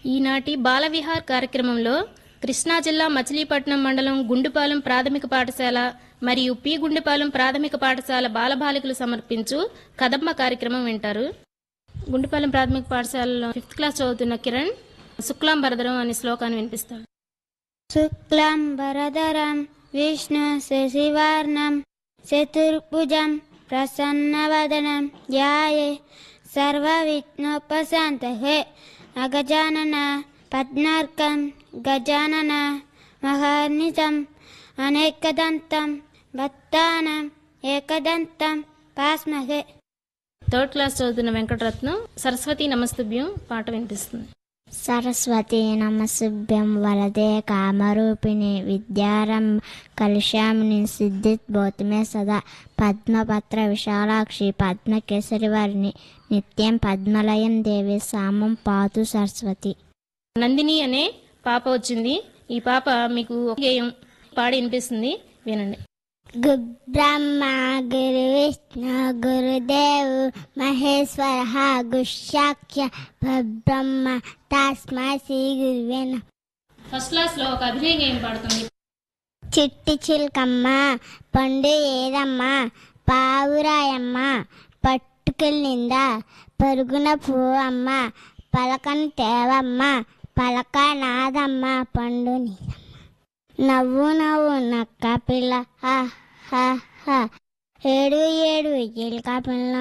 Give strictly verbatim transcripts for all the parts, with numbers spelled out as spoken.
ఈనాటి బాలవిహార్ కార్యక్రమంలో కృష్ణా జిల్లా మచిలీపట్నం మండలం గుండుపాలెం ప్రాథమిక పాఠశాల మరియు పి గుండుపాలెం ప్రాథమిక పాఠశాల బాలబాలికలు సమర్పించు కదంబ కార్యక్రమం వింటారు. గుండుపాలెం ప్రాథమిక పాఠశాలలో ఫిఫ్త్ క్లాస్ చదువుతున్న కిరణ్ శుక్లాంబరధరం అనే శ్లోకాన్ని వినిపిస్తాడు. శుక్లాంబరధరం విష్ణు శశివర్ణం చతుర్భుజం ప్రసన్నవదనం ధ్యాయే సర్వవిఘ్నోపశాంతయే అగజానన పద్మార్కం గజానన మహార్నిశం అనేకదంతం భక్తానాం ఏకదంతం పాస్మహే. థర్డ్ క్లాస్ చదువుతున్న వెంకటరత్నం సరస్వతి నమస్తుభ్యం పాట వినిపిస్తుంది. సరస్వతి నమస్తుభ్యం వరదే కామరూపిణి విద్యారం కలుష్యామిని సిద్ధిద్భూతమే సదా పద్మపత్ర విశాలాక్షి పద్మకేసరివర్ణి నిత్యం పద్మలయం దేవి సామం పాతు సరస్వతి. నందిని అనే పాప వచ్చింది. ఈ పాప మీకు గేయం పాడి వినిపిస్తుంది, వినండి. గుబ్రహ్మ గురు విష్ణు గురుదేవ్ మహేశ్వర గుశాఖ్య బ్రహ్మ తస్మై శ్రీ గురువే నమః. ఫస్ట్ క్లాస్ లో ఒక అభినయ గేయం పాడుతుంది. చిట్టి చిల్కమ్మ పండు ఏదమ్మ పావురాయమ్మ పట్టుకెళ్ళిందా పరుగున పోవమ్మ పలకను తేవమ్మ పలక నాదమ్మ పండు నీదమ్మ నవ్వు నవ్వు నక్క పిల్ల హా హా హా ఏడు ఏడు ఎలుక పిల్ల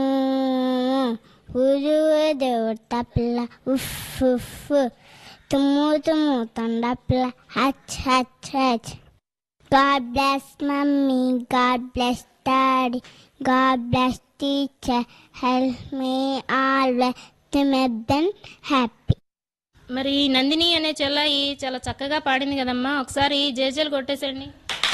ఊరు దేవుడ పిల్ల ఉఫ్ ఉఫ్ తుమ్ము తుమ్ము తొండ పిల్ల హచ్ హచ్ హచ్. God bless mommy, God bless daddy, God bless teacher, help me always to make them happy. మరి నందిని అనే చెల్లాయి చాలా చక్కగా పాడింది కదమ్మా, ఒకసారి జేజేలు కొట్టేసండి.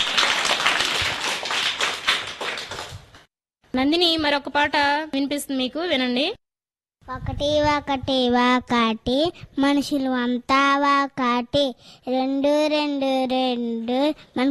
నందిని మరొక పాట వినిపిస్తుంది మీకు, వినండి. ఒకటి ఒకటి ఒకటి మనుషులు అంతా ఒకటి రెండు రెండు రెండు మన